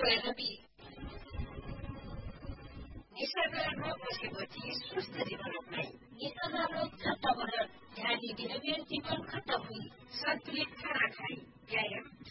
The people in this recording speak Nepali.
स्वयंभी निशामा रोग बसेपछि स्वस्थ जीवन अपनाई निशामा रोग झट्ट भएर ध्यान दिदिन मेरो जीवन खत्तम हुई सन्तुलित खाना खाई व्यायाम